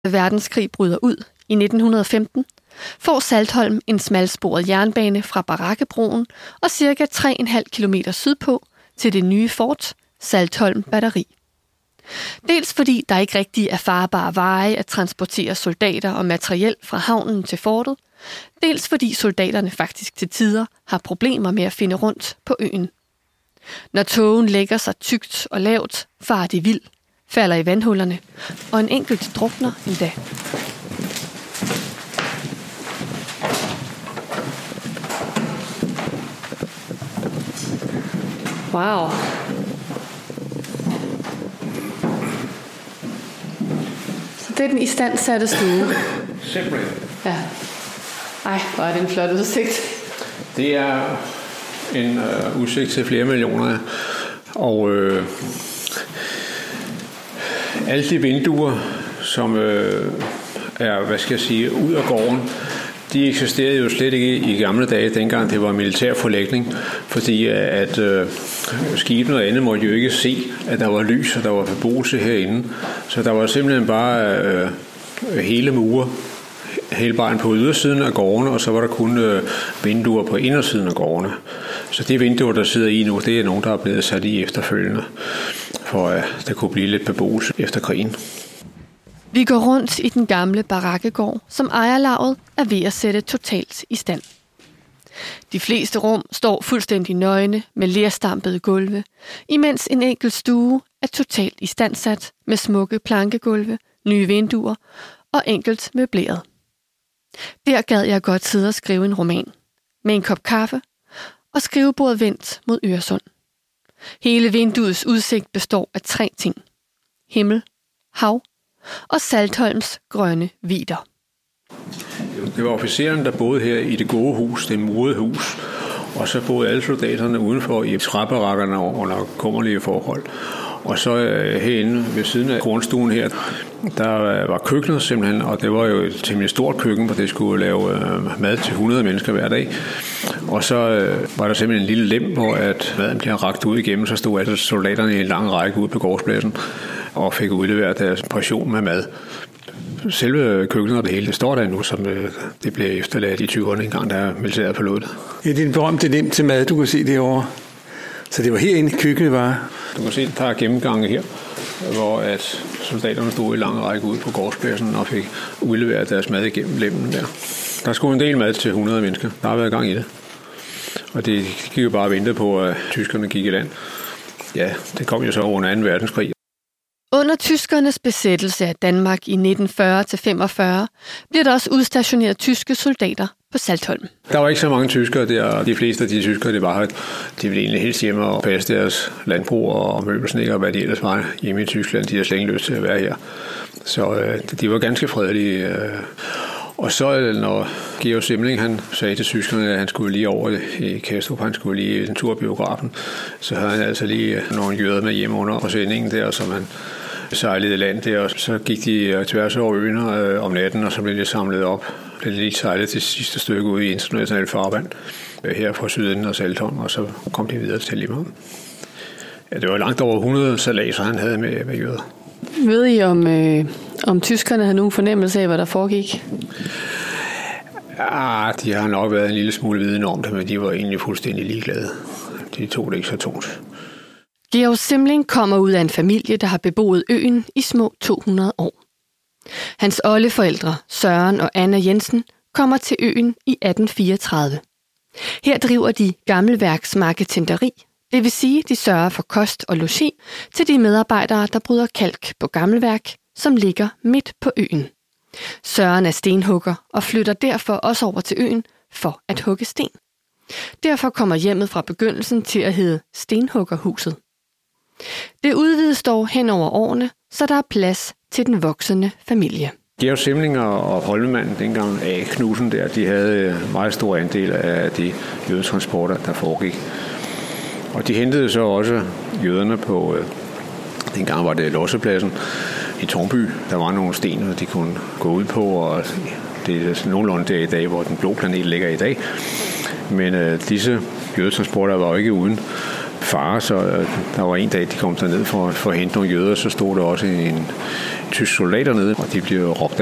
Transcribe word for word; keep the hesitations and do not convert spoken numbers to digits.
verdenskrig bryder ud i nitten femten, får Saltholm en smalsporet jernbane fra Barakkebroen og cirka tre komma fem kilometer sydpå til det nye fort, Saltholm Batteri. Dels fordi der ikke rigtig er farbare veje at transportere soldater og materiel fra havnen til fortet, dels fordi soldaterne faktisk til tider har problemer med at finde rundt på øen. Når togen lægger sig tykt og lavt, farer de vild, falder i vandhullerne, og en enkelt drukner endda. Wow. Så det er den istandsatte stue. Simpelthen. Ja. Ej, hvor er det en flot udsigt. Det er en øh, udsigt til flere millioner, og øh, alle de vinduer, som øh, er, hvad skal jeg sige, ud af gården, de eksisterede jo slet ikke i gamle dage, dengang det var militær forlægning, fordi at øh, skibene og andet måtte jo ikke se, at der var lys, og der var beboelse herinde. Så der var simpelthen bare øh, hele mure, hele vejen på ydersiden af gårdene, og så var der kun øh, vinduer på indersiden af gårdene. Så de vinduer, der sidder i nu, det er nogle, der er blevet sat i efterfølgende, for at der kunne blive lidt beboelse efter krigen. Vi går rundt i den gamle barakkegård, som ejerlavet er ved at sætte totalt i stand. De fleste rum står fuldstændig nøgne med lerstampede gulve, imens en enkelt stue er totalt istandsat med smukke plankegulve, nye vinduer og enkelt møbleret. Der gad jeg godt sidde og skrive en roman, med en kop kaffe og skrivebordet vendt mod Øresund. Hele vinduets udsigt består af tre ting: himmel, hav og Saltholms grønne vidder. Det var officeren, der boede her i det gode hus, det murede hus, og så boede alle soldaterne udenfor i træbarakkerne under kummerlige forhold. Og så herinde ved siden af grundstuen her, der var køkkenet simpelthen, og det var jo et temmelig stort køkken, hvor det skulle lave mad til hundrede mennesker hver dag. Og så var der simpelthen en lille lem, hvor at maden bliver rakt ud igennem, så stod alle soldaterne i en lang række ude på gårdspladsen og fik udleveret deres portion med mad. Selve køkkenet og det hele, det står der nu, som det blev efterladt i tyverne, engang der militæret forlod det. Ja, det er en berømte lem til mad, du kan se derovre. Så det var herinde, køkkenet var. Du kan se, der er gennemgange her, hvor at soldaterne stod i lang række ude på gårdspladsen og fik udleveret deres mad igennem lemmen der. Der skulle en del mad til hundrede mennesker. Der har været gang i det. Og det gik jo bare at vente på, at tyskerne gik i land. Ja, det kom jo så under anden verdenskrig. Under tyskernes besættelse af Danmark i nitten fyrre til femogfyrre bliver der også udstationeret tyske soldater på Saltholm. Der var ikke så mange tyskere der. De fleste af de tyskere, det var her. De ville egentlig helst hjemme og passe deres landbrug og møbelsnækker og hvad de ellers var hjemme i Tyskland. De har slet ikke lyst til at være her. Så øh, de var ganske fredelige. Øh. Og så når Georg Simling, han sagde til tyskerne, at han skulle lige over i Kastrup, han skulle lige en tur biografen, så havde han altså lige nogle jøder med hjem under sendingen der, som han sejlede i land der, og så gik de tværs over øen øh, om natten, og så blev de samlet op. Det lige sejlet til sidste stykke ud i internationalt farvand, øh, her fra Sydenden og Saltholm, og så kom de videre til Limhamn. Ja, det var langt over hundrede sejladser, han havde med, med jøder. Ved I, om, øh, om tyskerne havde nogen fornemmelse af, hvad der foregik? Ja, de har nok været en lille smule viden om det, men de var egentlig fuldstændig ligeglade. De tog det ikke så tungt. Georg Simling kommer ud af en familie, der har beboet øen i små to hundrede år. Hans oldeforældre, Søren og Anna Jensen, kommer til øen i atten fireogtredive. Her driver de gammelværksmarketenderi, det vil sige, de sørger for kost og logi til de medarbejdere, der bryder kalk på gammelværk, som ligger midt på øen. Søren er stenhugger og flytter derfor også over til øen for at hugge sten. Derfor kommer hjemmet fra begyndelsen til at hedde Stenhuggerhuset. Det udvides dog hen over årene, så der er plads til den voksende familie. Georg Simling og Holmemand, dengang A. Knudsen der, de havde meget stor andel af de jødetransporter, der foregik. Og de hentede så også jøderne på, dengang var det lossepladsen i Tornby. Der var nogle sten, de kunne gå ud på, og det er nogenlunde der i dag, hvor den blå planet ligger i dag. Men øh, disse jødetransporter var jo ikke uden fare, så der var en dag, de kom derned for, for at hente nogle jøder, så stod der også en tysk soldat dernede, og de blev råbt